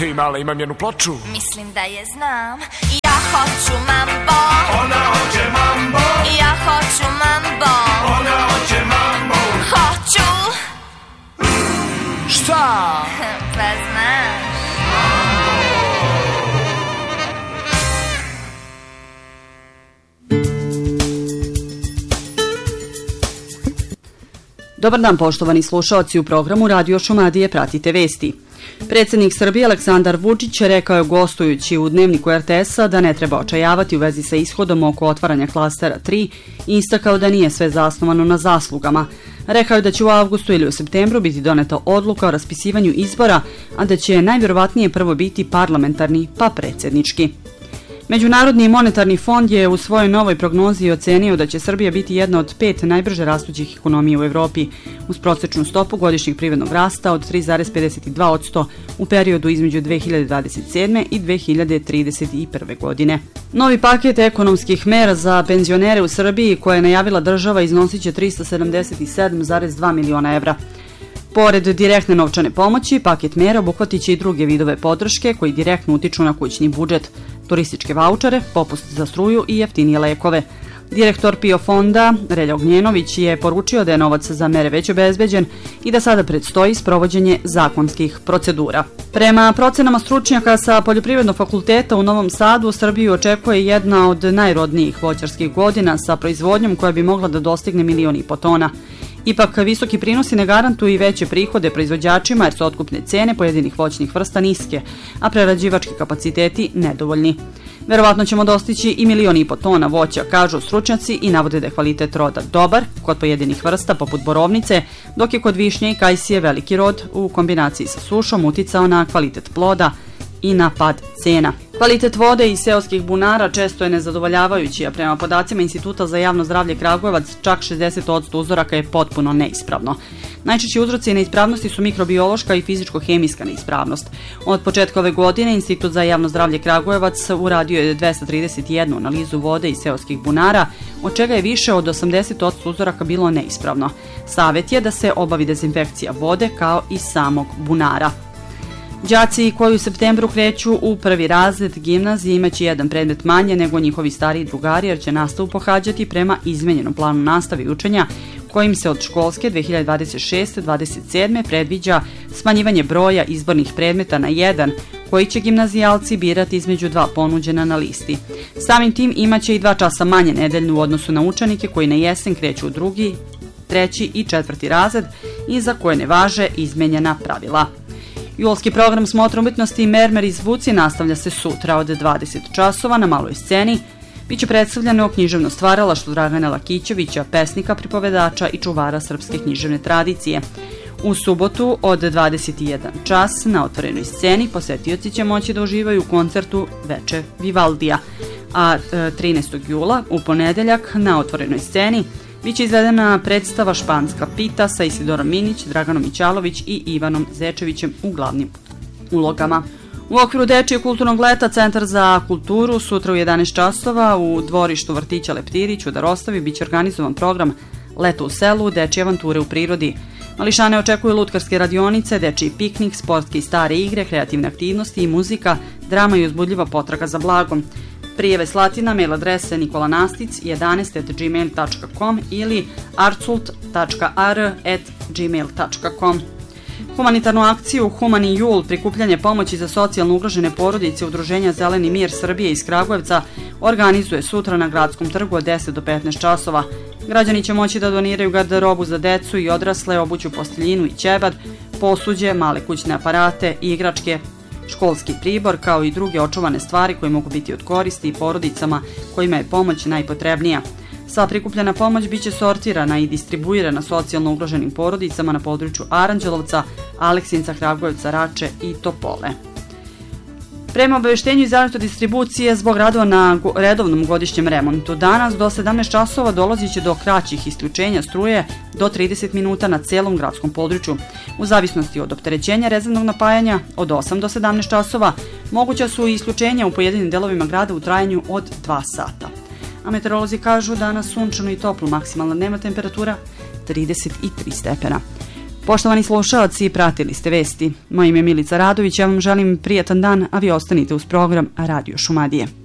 Hej mala, imam jednu ploču. Mislim da je znam. Ja hoću mambo. Ona hoće mambo. Ja hoću mambo. Ona hoće mambo. Hoću. Šta? Pa znaš. Dobar dan, poštovani slušaoci, u programu Radio Šumadije pratite vesti. Predsjednik Srbije Aleksandar Vučić rekao je gostujući u dnevniku RTS-a da ne treba očajavati u vezi sa ishodom oko otvaranja klastera 3 i istakao da nije sve zasnovano na zaslugama. Rekao je da će u avgustu ili u septembru biti doneta odluka o raspisivanju izbora, a da će najvjerovatnije prvo biti parlamentarni pa predsjednički. Međunarodni monetarni fond je u svojoj novoj prognozi ocenio da će Srbija biti jedna od 5 najbrže rastućih ekonomija u Evropi, uz prosječnu stopu godišnjeg privrednog rasta od 3,52% u periodu između 2027. i 2031. godine. Novi paket ekonomskih mera za penzionere u Srbiji, koje je najavila država, iznosit će 377,2 miliona evra. Pored direktne novčane pomoći, paket mera obuhvatit će i druge vidove podrške koji direktno utiču na kućni budžet, turističke vaučere, popust za struju i jeftinije lekove. Direktor PIO fonda, Relja Ognjenović, je poručio da je novac za mere već obezbeđen i da sada predstoji sprovođenje zakonskih procedura. Prema procenama stručnjaka sa Poljoprivrednog fakulteta u Novom Sadu, Srbiju očekuje jedna od najrodnijih voćarskih godina sa proizvodnjom koja bi mogla da dostigne 1,5 miliona tona. Ipak, visoki prinosi ne garantuju i veće prihode proizvođačima jer su otkupne cene pojedinih voćnih vrsta niske, a prerađivački kapaciteti nedovoljni. Verovatno ćemo dostići i 1,5 miliona tona voća, kažu stručnjaci, i navode da je kvalitet roda dobar kod pojedinih vrsta poput borovnice, dok je kod višnje i kajsije veliki rod u kombinaciji sa sušom uticao na kvalitet ploda i na pad cena. Kvalitet vode iz seoskih bunara često je nezadovoljavajući, a prema podacima Instituta za javno zdravlje Kragujevac čak 60% uzoraka je potpuno neispravno. Najčešći uzroci neispravnosti su mikrobiološka i fizičko-hemijska neispravnost. Od početka ove godine Institut za javno zdravlje Kragujevac uradio je 231 analizu vode iz seoskih bunara, od čega je više od 80% uzoraka bilo neispravno. Savjet je da se obavi dezinfekcija vode kao i samog bunara. Đaci koji u septembru kreću u prvi razred gimnazije imaće jedan predmet manje nego njihovi stariji drugari, jer će nastavu pohađati prema izmenjenom planu nastave i učenja, kojim se od školske 2026-27. predviđa smanjivanje broja izbornih predmeta na 1, koji će gimnazijalci birati između 2 ponuđena na listi. Samim tim imaće i 2 časa manje nedeljno u odnosu na učenike koji na jesen kreću u 2., 3. i 4. razred i za koje ne važe izmenjena pravila. Julski program Smotra umetnosti Mermer iz Vuci nastavlja se sutra od 20 časova na maloj sceni. Biće predstavljeno književno stvaralaštvo Dragana Lakićevića, pesnika, pripovedača i čuvara srpske književne tradicije. U subotu od 21 čas na otvorenoj sceni posetioci će moći da uživaju u koncertu Veče Vivaldija, a 13. jula u ponedeljak na otvorenoj sceni biće izvedena predstava Španska pita sa Isidorom Minić, Draganom Mićalović i Ivanom Zečevićem u glavnim ulogama. U okviru Dečijeg kulturnog leta Centar za kulturu sutra u 11 časova u dvorištu vrtića Leptirić u Darostavi biće organizovan program Leto u selu, dečije avanture u prirodi. Mališane očekuju lutkarske radionice, dečiji piknik, sportske i stare igre, kreativne aktivnosti i muzika, drama i uzbudljiva potraga za blagom. Prijeve Slatina, mail adrese nikolanastic11@gmail.com ili arcult.ar@gmail.com. Humanitarnu akciju Humani jul, prikupljanje pomoći za socijalno ugrožene porodice Udruženja Zeleni mir Srbije iz Kragujevca, organizuje sutra na Gradskom trgu od 10 do 15 časova. Građani će moći da doniraju garderobu za decu i odrasle, obuću, posteljinu i ćebad, posuđe, male kućne aparate, igračke, školski pribor, kao i druge očuvane stvari koje mogu biti od koristi i porodicama kojima je pomoć najpotrebnija. Sva prikupljena pomoć biće sortirana i distribuirana socijalno ugroženim porodicama na području Aranđelovca, Aleksinca, Kragujevca, Rače i Topole. Prema obaveštenju iz Elektrodistribucije, zbog radova na redovnom godišnjem remontu, danas do 17 časova dolazit će do kraćih isključenja struje do 30 minuta na celom gradskom području. U zavisnosti od opterećenja rezervnog napajanja, od 8 do 17 časova, moguća su i isključenja u pojedinim delovima grada u trajanju od 2 sata. A meteorolozi kažu danas sunčano i toplo, maksimalna dnevna temperatura 33 stepena. Poštovani slušaoci, pratili ste vesti. Moje ime je Milica Radović, ja vam želim prijatan dan, a vi ostanite uz program Radio Šumadije.